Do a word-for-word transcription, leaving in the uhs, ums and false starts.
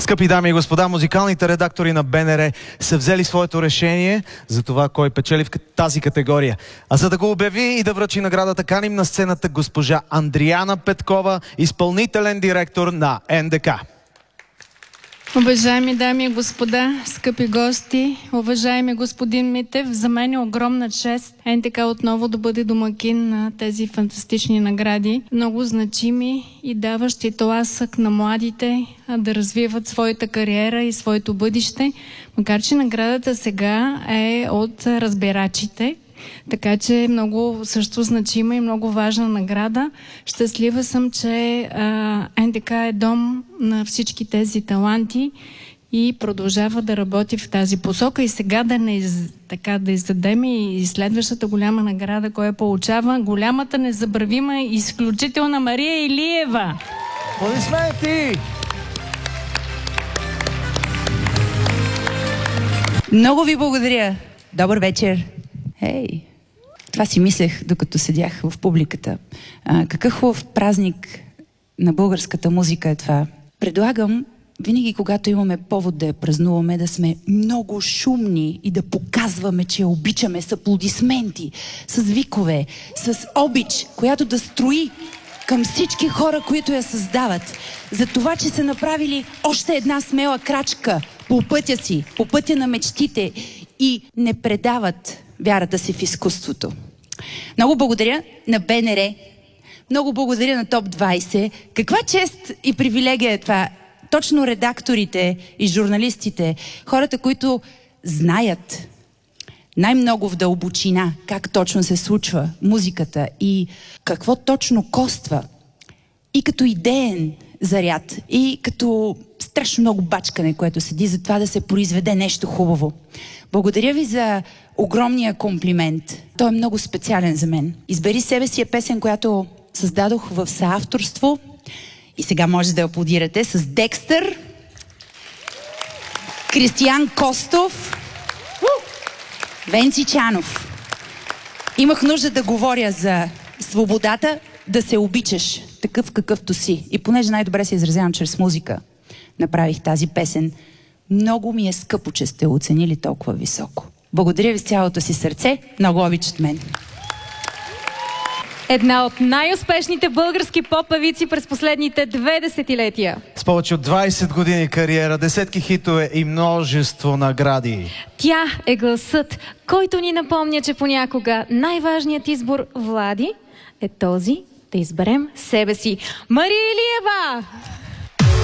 Скъпи дами и господа, музикалните редактори на БНР са взели своето решение за това кой печели в тази категория. А за да го обяви и да връчи наградата, каним на сцената госпожа Андриана Петкова, изпълнителен директор на Н Д К. Уважаеми дами и господа, скъпи гости, уважаеми господин Митев, за мен е огромна чест Н Д К отново да бъде домакин на тези фантастични награди, много значими и даващи тласък на младите да развиват своята кариера и своето бъдеще, макар че наградата сега е от разбирачите. Така че е много също значима и много важна награда. Щастлива съм, че а, Н Д К е дом на всички тези таланти и продължава да работи в тази посока. И сега да не из, така да издадем и следващата голяма награда, която получава голямата незабравима и изключителна Мария Илиева. Аплодисменти! Много ви благодаря. Добър вечер. Ей, това си мислех, докато седях в публиката. А, какъв хубав празник на българската музика е това. Предлагам, винаги когато имаме повод да я празнуваме, да сме много шумни и да показваме, че я обичаме с аплодисменти, с викове, с обич, която да строи към всички хора, които я създават. За това, че са направили още една смела крачка по пътя си, по пътя на мечтите и не предават вярата си в изкуството. Много благодаря на БНР, много благодаря на Топ двайсет. Каква чест и привилегия е това. Точно редакторите и журналистите, хората, които знаят най-много в дълбочина как точно се случва музиката и какво точно коства. И като идеен заряд, и като страшно много бачкане, което седи за това да се произведе нещо хубаво. Благодаря ви за огромния комплимент. Той е много специален за мен. Избери себе си е песен, която създадох в съавторство и сега може да аплодирате с Декстър, Кристиян Костов, Венци Чанов. Имах нужда да говоря за свободата да се обичаш такъв какъвто си. И понеже най-добре се изразявам чрез музика, направих тази песен. Много ми е скъпо, че сте оценили толкова високо. Благодаря ви с цялото си сърце. Много обичат мен. Една от най-успешните български поп-певици през последните две десетилетия. С повече от двайсет години кариера, десетки хитове и множество награди. Тя е гласът, който ни напомня, че понякога най-важният избор, Влади, е този да изберем себе си. Мария Илиева!